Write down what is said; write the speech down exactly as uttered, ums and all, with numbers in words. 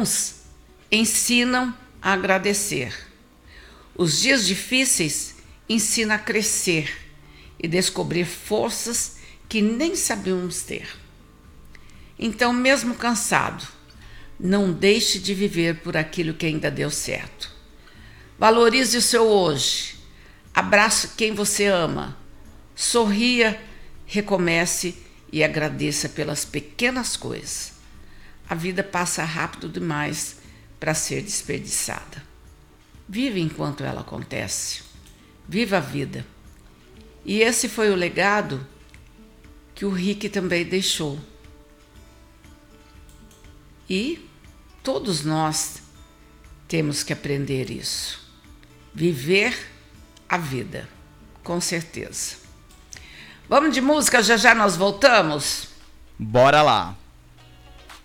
bons ensinam a agradecer. Os dias difíceis ensinam a crescer e descobrir forças que nem sabíamos ter. Então, mesmo cansado, não deixe de viver por aquilo que ainda deu certo. Valorize o seu hoje. Abrace quem você ama. Sorria, recomece e agradeça pelas pequenas coisas. A vida passa rápido demais para ser desperdiçada. Viva enquanto ela acontece. Viva a vida. E esse foi o legado que o Rick também deixou. E todos nós temos que aprender isso. Viver a vida, com certeza. Vamos de música, já já nós voltamos? Bora lá!